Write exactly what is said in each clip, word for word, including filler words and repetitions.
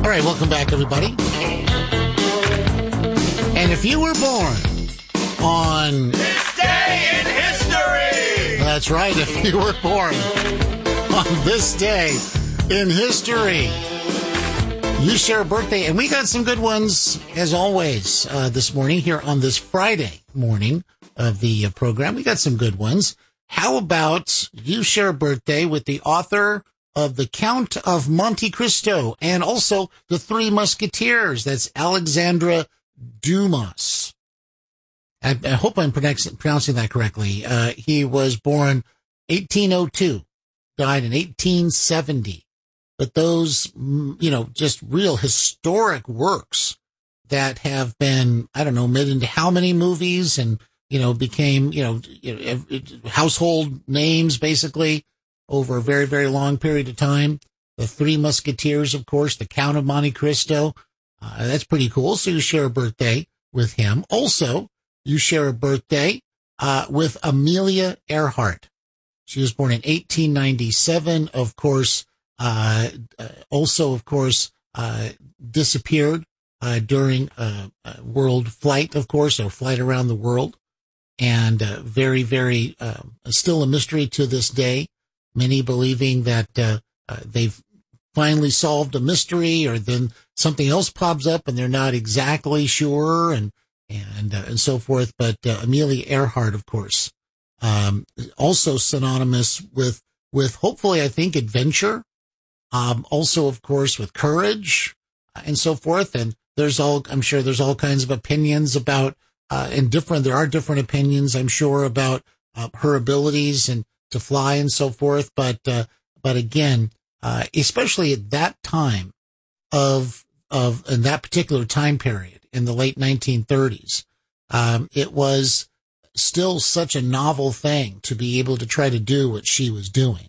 All right, welcome back, everybody. And if you were born on this day in history, that's right, if you were born on this day in history, you share a birthday, and we got some good ones, as always, uh, this morning here on this Friday morning of the uh, program. We got some good ones. How about you share a birthday with the author of The Count of Monte Cristo and also The Three Musketeers? That's Alexandre Dumas. I, I hope I'm pronouncing, pronouncing that correctly. Uh, he was born eighteen oh two, died in eighteen seventy. But those, you know, just real historic works that have been, I don't know, made into how many movies and, you know, became, you know, household names basically over a very, very long period of time. The Three Musketeers, of course, The Count of Monte Cristo. Uh, that's pretty cool. So you share a birthday with him. Also, you share a birthday uh, with Amelia Earhart. She was born in eighteen ninety-seven, of course. Uh, also, of course, uh, disappeared, uh, during, uh, a world flight, of course, or flight around the world. And, uh, very, very, uh, still a mystery to this day. Many believing that, uh, uh, they've finally solved a mystery, or then something else pops up and they're not exactly sure, and, and, uh, and so forth. But, uh, Amelia Earhart, of course, um, also synonymous with, with hopefully, I think, adventure. Um, also, of course, with courage uh, and so forth. And there's all, I'm sure there's all kinds of opinions about, uh, and different, there are different opinions, I'm sure, about, uh, her abilities and to fly and so forth. But, uh, but again, uh, especially at that time of, of, in that particular time period in the late nineteen thirties, um, it was still such a novel thing to be able to try to do what she was doing.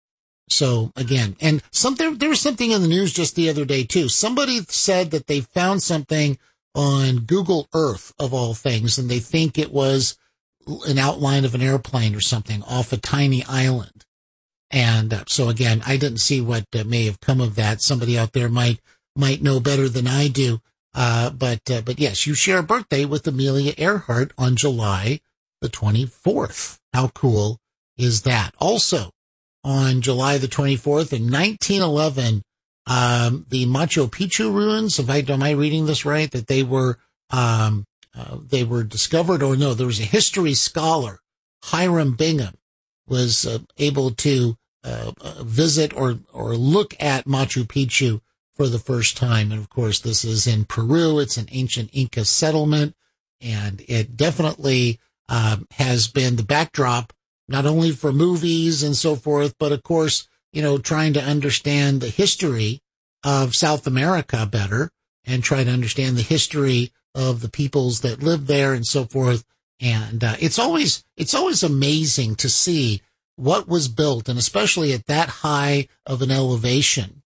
So again, and something, there was something in the news just the other day too. Somebody said that they found something on Google Earth of all things, and they think it was an outline of an airplane or something off a tiny island. And uh, so again, I didn't see what uh, may have come of that. Somebody out there might, might know better than I do. Uh, but, uh, but yes, you share a birthday with Amelia Earhart on July the twenty-fourth. How cool is that? Also, on July the twenty-fourth in nineteen eleven, um, the Machu Picchu ruins, if I, am I reading this right, that they were, um, uh, they were discovered, or no, there was a history scholar, Hiram Bingham, was uh, able to, uh, uh, visit or, or look at Machu Picchu for the first time. And of course, this is in Peru. It's an ancient Inca settlement, and it definitely, um, has been the backdrop not only for movies and so forth, but of course, you know, trying to understand the history of South America better and try to understand the history of the peoples that live there and so forth. And uh, it's always, it's always amazing to see what was built, and especially at that high of an elevation,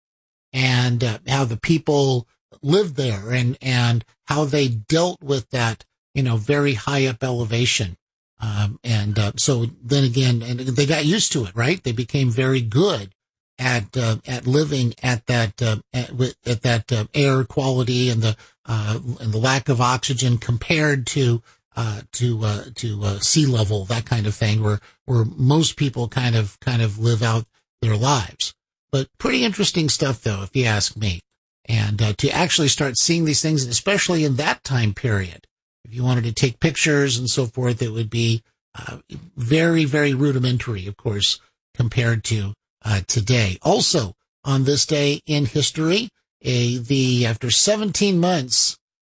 and uh, how the people lived there, and, and how they dealt with that, you know, very high up elevation. Um, and, uh, so then again, and they got used to it, right? They became very good at, uh, at living at that, uh, at, at that, uh, air quality and the, uh, and the lack of oxygen compared to, uh, to, uh, to, uh, sea level, that kind of thing, where, where most people kind of, kind of live out their lives. But pretty interesting stuff, though, if you ask me. And, uh, to actually start seeing these things, and especially in that time period, if you wanted to take pictures and so forth, it would be uh, very, very rudimentary, of course, compared to uh, today. Also, on this day in history, a, the after seventeen months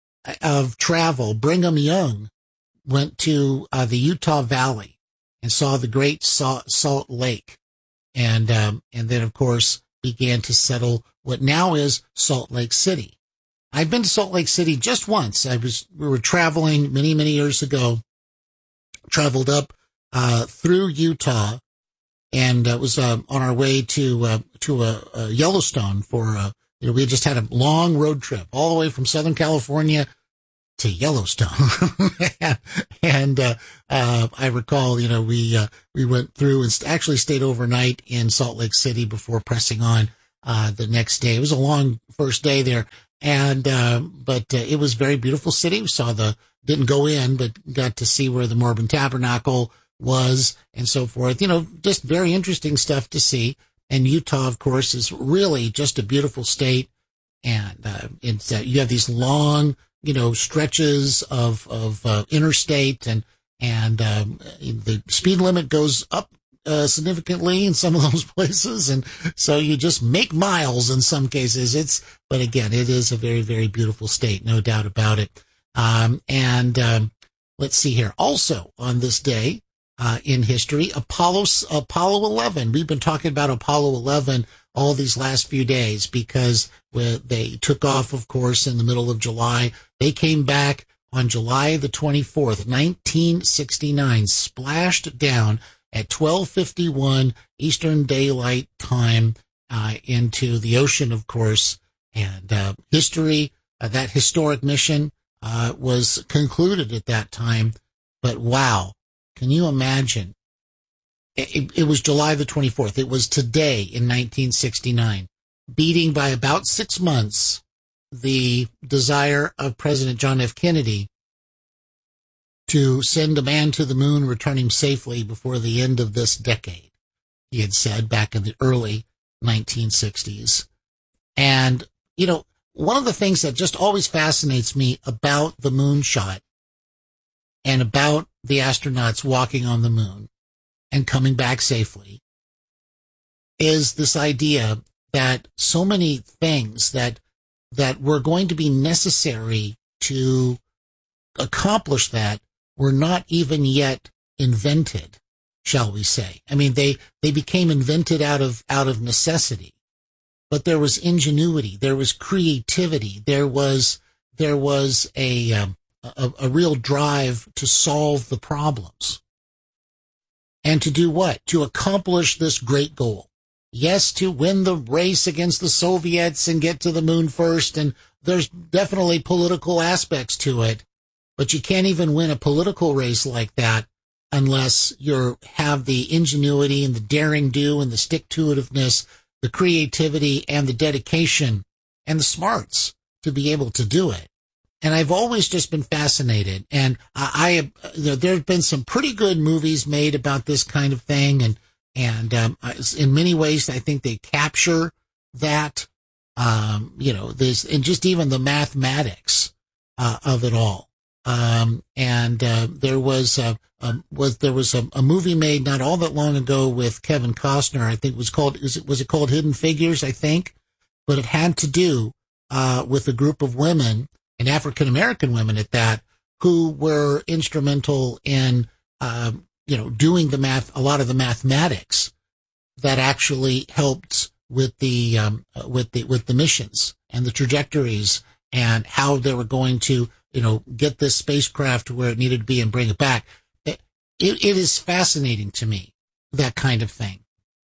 of travel, Brigham Young went to uh, the Utah Valley and saw the Great Salt, Salt Lake, and um, and then, of course, began to settle what now is Salt Lake City. I've been to Salt Lake City just once. I was, we were traveling many, many years ago, traveled up, uh, through Utah, and uh, was, uh, on our way to, uh, to, uh, uh, Yellowstone for, uh, you know, we just had a long road trip all the way from Southern California to Yellowstone. and, uh, uh, I recall, you know, we, uh, we went through and actually stayed overnight in Salt Lake City before pressing on uh, the next day. It was a long first day there. And, uh, but uh, it was a very beautiful city. We saw the, didn't go in, but got to see where the Mormon Tabernacle was and so forth. You know, just very interesting stuff to see. And Utah, of course, is really just a beautiful state. And, uh, it's, uh, you have these long, you know, stretches of, of, uh, interstate and, and, um, the speed limit goes up, uh, significantly in some of those places. And so you just make miles in some cases. It's, but again, it is a very, very beautiful state, no doubt about it. Um, and, um, let's see here. Also on this day, uh, in history, Apollo, Apollo eleven. We've been talking about Apollo eleven all these last few days because they took off, of course, in the middle of July. They came back on July the twenty-fourth, nineteen sixty-nine, splashed down at twelve fifty-one Eastern Daylight Time, uh, into the ocean, of course. And, uh, history, uh, that historic mission, uh, was concluded at that time. But wow, can you imagine? It, it was July the twenty-fourth. It was today in nineteen sixty-nine, beating by about six months the desire of President John F. Kennedy to send a man to the moon, return him safely before the end of this decade, he had said back in the early nineteen sixties. And, you know, one of the things that just always fascinates me about the moonshot and about the astronauts walking on the moon and coming back safely is this idea that so many things that that were going to be necessary to accomplish that were not even yet invented, shall we say. I mean, they, they became invented out of, out of necessity, but there was ingenuity, there was creativity, there was, there was a, um, a, a real drive to solve the problems. And to do what? To accomplish this great goal. Yes, to win the race against the Soviets and get to the moon first, and there's definitely political aspects to it, but you can't even win a political race like that unless you have the ingenuity and the daring do and the stick-to-itiveness, the creativity and the dedication and the smarts to be able to do it. And I've always just been fascinated, and I, I you know, there have been some pretty good movies made about this kind of thing, and And, um, in many ways, I think they capture that, um, you know, this, and just even the mathematics, uh, of it all. Um, and, uh, there was, uh, um, was, there was a, a movie made not all that long ago with Kevin Costner. I think it was called, is it, was it called Hidden Figures? I think, but it had to do, uh, with a group of women, and African-American women at that, who were instrumental in, um, you know, doing the math, a lot of the mathematics that actually helped with the, um, with the, with the missions and the trajectories and how they were going to, you know, get this spacecraft to where it needed to be and bring it back. It, it, it is fascinating to me, that kind of thing.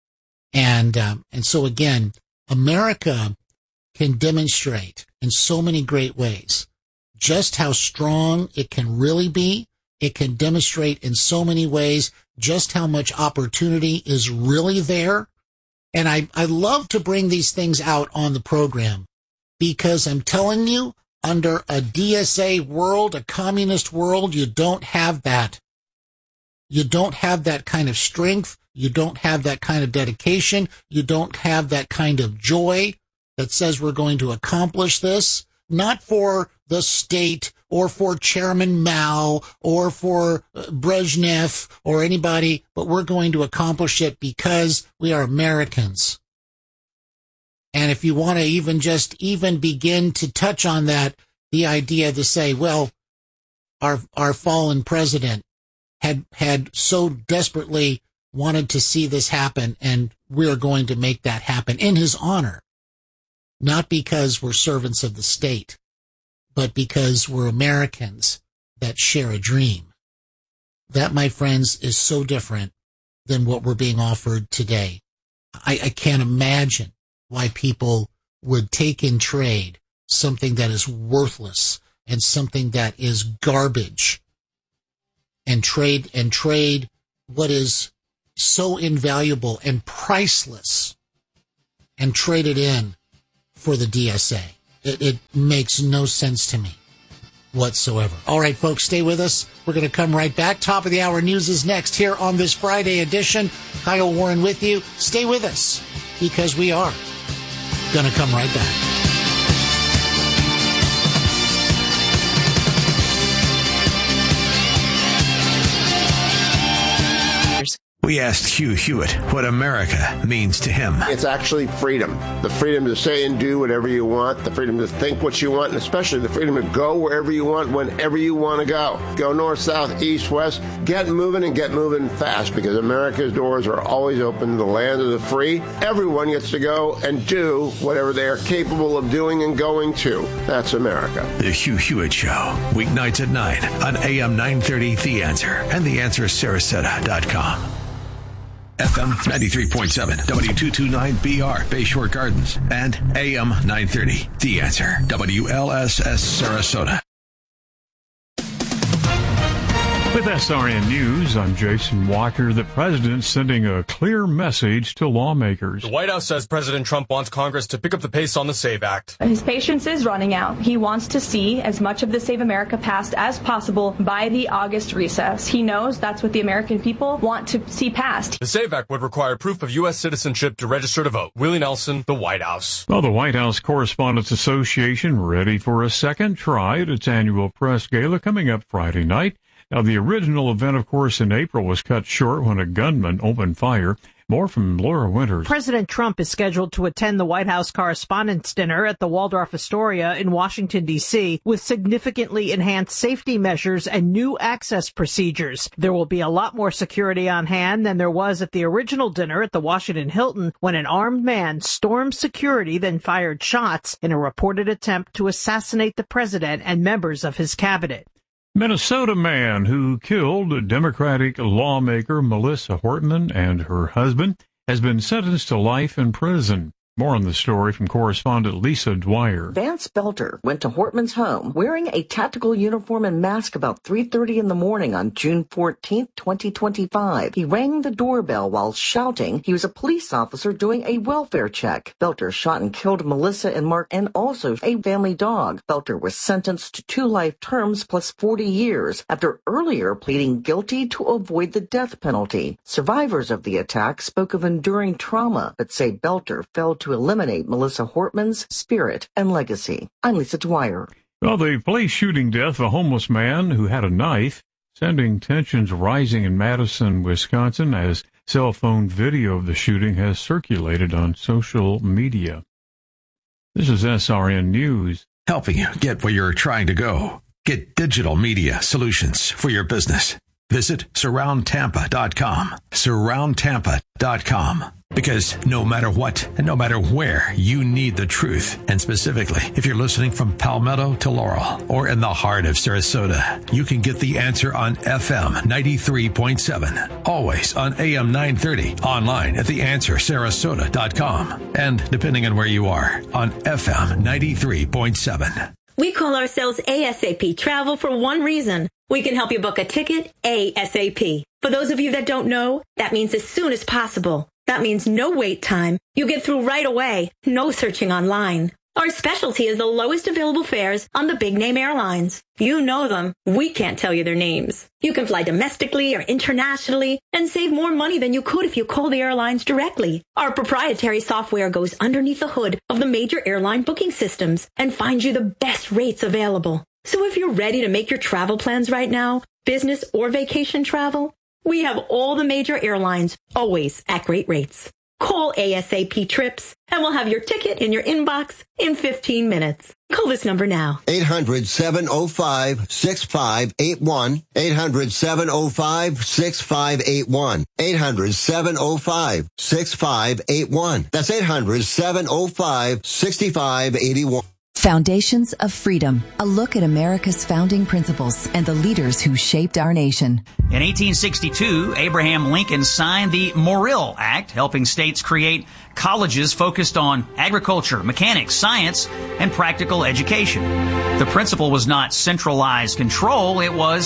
And, um, and so again, America can demonstrate in so many great ways just how strong it can really be. It can demonstrate in so many ways just how much opportunity is really there. And I, I love to bring these things out on the program because I'm telling you, under a D S A world, a communist world, you don't have that. You don't have that kind of strength. You don't have that kind of dedication. You don't have that kind of joy that says we're going to accomplish this, not for the state or for Chairman Mao or for Brezhnev or anybody, but we're going to accomplish it because we are Americans. And if you want to even just even begin to touch on that, the idea to say, well, our our fallen president had had so desperately wanted to see this happen, and we're going to make that happen in his honor, not because we're servants of the state, but because we're Americans that share a dream. That, my friends, is so different than what we're being offered today. I, I can't imagine why people would take in trade something that is worthless and something that is garbage and trade and trade what is so invaluable and priceless and trade it in for the D S A. It, it makes no sense to me whatsoever. All right, folks, stay with us. We're going to come right back. Top of the hour news is next here on this Friday edition. Kyle Warren with you. Stay with us because we are going to come right back. We asked Hugh Hewitt what America means to him. It's actually freedom. The freedom to say and do whatever you want, the freedom to think what you want, and especially the freedom to go wherever you want, whenever you want to go. Go north, south, east, west. Get moving and get moving fast because America's doors are always open to the land of the free. Everyone gets to go and do whatever they are capable of doing and going to. That's America. The Hugh Hewitt Show, weeknights at nine on A M nine thirty The Answer and the answer sarasota dot com. F M ninety-three point seven, W two twenty-nine B R, Bayshore Gardens, and A M nine thirty, The Answer, W L S S Sarasota. With S R N News, I'm Jason Walker. The president's sending a clear message to lawmakers. The White House says President Trump wants Congress to pick up the pace on the SAVE Act. His patience is running out. He wants to see as much of the Save America passed as possible by the August recess. He knows that's what the American people want to see passed. The SAVE Act would require proof of U S citizenship to register to vote. Willie Nelson, the White House. Well, the White House Correspondents Association ready for a second try at its annual press gala coming up Friday night. Now, the original event, of course, in April was cut short when a gunman opened fire. More from Laura Winters. President Trump is scheduled to attend the White House Correspondents' Dinner at the Waldorf Astoria in Washington, D C, with significantly enhanced safety measures and new access procedures. There will be a lot more security on hand than there was at the original dinner at the Washington Hilton when an armed man stormed security, then fired shots in a reported attempt to assassinate the president and members of his cabinet. Minnesota man who killed Democratic lawmaker Melissa Hortman and her husband has been sentenced to life in prison. More on the story from correspondent Lisa Dwyer. Vance Belter went to Hortman's home wearing a tactical uniform and mask about three thirty in the morning on June fourteenth, twenty twenty-five. He rang the doorbell while shouting he was a police officer doing a welfare check. Belter shot and killed Melissa and Mark and also a family dog. Belter was sentenced to two life terms plus forty years after earlier pleading guilty to avoid the death penalty. Survivors of the attack spoke of enduring trauma, but say Belter failed to to eliminate Melissa Hortman's spirit and legacy. I'm Lisa Dwyer. Well, the police shooting death of a homeless man who had a knife, sending tensions rising in Madison, Wisconsin, as cell phone video of the shooting has circulated on social media. This is S R N News. Helping you get where you're trying to go. Get digital media solutions for your business. Visit surround tampa dot com. surround tampa dot com. Because no matter what and no matter where, you need the truth. And specifically, if you're listening from Palmetto to Laurel or in the heart of Sarasota, you can get the answer on F M ninety-three point seven. Always on A M nine thirty. Online at the answer sarasota dot com. And depending on where you are, on F M ninety-three point seven. We call ourselves A S A P Travel for one reason. We can help you book a ticket ASAP. For those of you that don't know, that means as soon as possible. That means no wait time. You get through right away. No searching online. Our specialty is the lowest available fares on the big name airlines. You know them. We can't tell you their names. You can fly domestically or internationally and save more money than you could if you call the airlines directly. Our proprietary software goes underneath the hood of the major airline booking systems and finds you the best rates available. So if you're ready to make your travel plans right now, business or vacation travel, we have all the major airlines, always at great rates. Call A S A P Trips, and we'll have your ticket in your inbox in fifteen minutes. Call this number now. eight hundred, seven oh five, six five eight one. eight hundred, seven oh five, six five eight one. eight hundred, seven oh five, six five eight one. That's eight hundred, seven oh five, six five eight one. Foundations of Freedom, a look at America's founding principles and the leaders who shaped our nation. In eighteen sixty-two, Abraham Lincoln signed the Morrill Act, helping states create colleges focused on agriculture, mechanics, science, and practical education. The principle was not centralized control, it was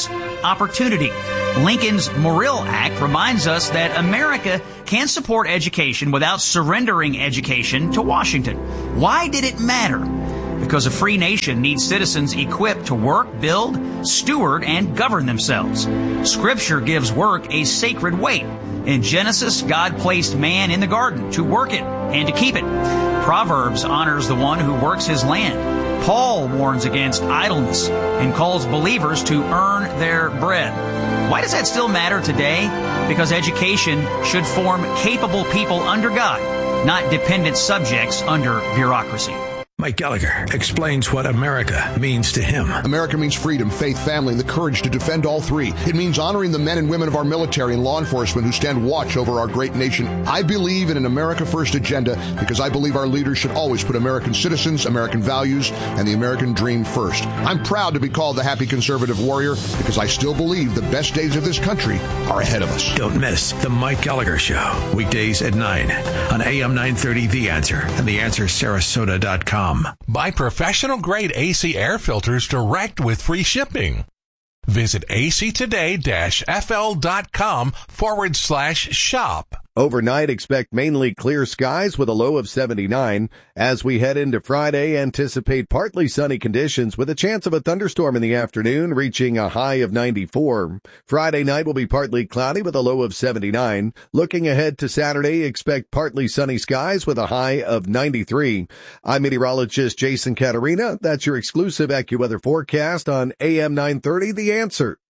opportunity. Lincoln's Morrill Act reminds us that America can support education without surrendering education to Washington. Why did it matter? Because a free nation needs citizens equipped to work, build, steward, and govern themselves. Scripture gives work a sacred weight. In Genesis, God placed man in the garden to work it and to keep it. Proverbs honors the one who works his land. Paul warns against idleness and calls believers to earn their bread. Why does that still matter today? Because education should form capable people under God, not dependent subjects under bureaucracy. Mike Gallagher explains what America means to him. America means freedom, faith, family, and the courage to defend all three. It means honoring the men and women of our military and law enforcement who stand watch over our great nation. I believe in an America First agenda because I believe our leaders should always put American citizens, American values, and the American dream first. I'm proud to be called the happy conservative warrior because I still believe the best days of this country are ahead of us. Don't miss the Mike Gallagher Show, weekdays at nine on A M nine thirty The Answer and the answer sarasota dot com. Buy professional-grade A C air filters direct with free shipping. Visit actoday-fl.com forward slash shop. Overnight, expect mainly clear skies with a low of seventy-nine. As we head into Friday, anticipate partly sunny conditions with a chance of a thunderstorm in the afternoon, reaching a high of ninety-four. Friday night will be partly cloudy with a low of seventy-nine. Looking ahead to Saturday, expect partly sunny skies with a high of ninety-three. I'm meteorologist Jason Caterina. That's your exclusive AccuWeather forecast on A M nine thirty, The Answer.